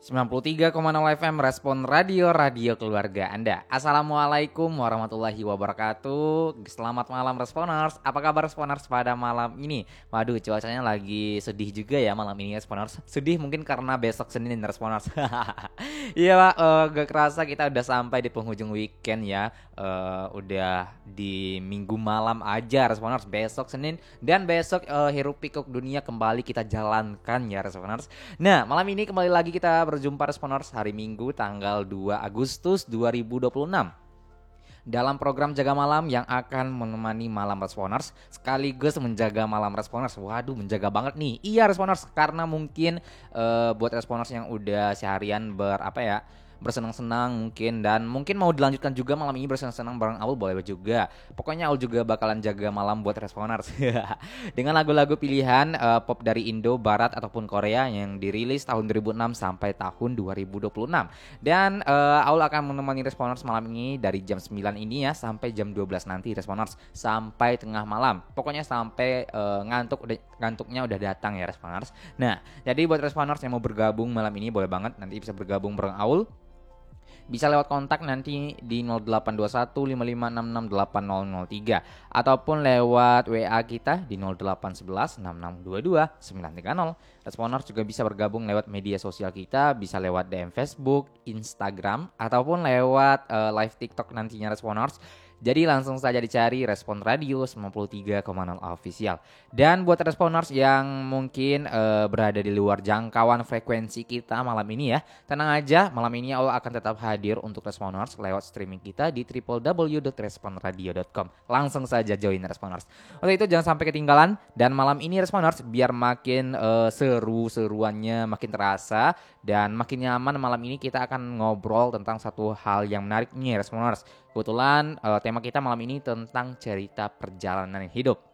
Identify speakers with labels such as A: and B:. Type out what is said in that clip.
A: 93,0 FM Respon Radio keluarga Anda. Assalamualaikum warahmatullahi wabarakatuh. Selamat malam Responers. Apa kabar Responers pada malam ini? Waduh, cuacanya lagi sedih juga ya malam ini Responers. Sedih mungkin karena besok Senin Responers. Iya Pak, gak kerasa kita udah sampai di penghujung weekend ya. Udah di minggu malam aja Responers. Besok Senin dan besok hiruk pikuk dunia kembali kita jalankan ya Responers. Nah, malam ini kembali lagi kita berjumpa Responers hari Minggu tanggal 2 Agustus 2026 dalam program Jaga Malam yang akan menemani malam Responers sekaligus menjaga malam Responers. Waduh, menjaga banget nih. Iya Responers, karena mungkin buat Responers yang udah seharian bersenang-senang mungkin, dan mungkin mau dilanjutkan juga malam ini bersenang-senang bareng Aul, boleh juga. Pokoknya Aul juga bakalan jaga malam buat Responers dengan lagu-lagu pilihan pop dari Indo, Barat ataupun Korea yang dirilis tahun 2006 sampai tahun 2026. Dan Aul akan menemani Responers malam ini dari jam 9 ini ya sampai jam 12 nanti Responers, sampai tengah malam. Pokoknya sampai ngantuknya udah datang ya Responers. Nah, jadi buat Responers yang mau bergabung malam ini boleh banget nanti bisa bergabung bareng Aul. Bisa lewat kontak nanti di 082155668003 ataupun lewat WA kita di 08116622 Responers juga bisa bergabung lewat media sosial kita, bisa lewat DM Facebook, Instagram ataupun lewat live TikTok nantinya Responers. Jadi langsung saja dicari Respon Radio 93,0 Official. Dan buat Responers yang mungkin berada di luar jangkauan frekuensi kita malam ini ya, tenang aja, malam ini Allah akan tetap hadir untuk Responers lewat streaming kita di www.responradio.com. Langsung saja join Responers. Untuk itu jangan sampai ketinggalan, dan malam ini Responers biar makin seru-seruannya makin terasa dan makin nyaman, malam ini kita akan ngobrol tentang satu hal yang menarik nih Responers. Kebetulan tema kita malam ini tentang cerita perjalanan hidup.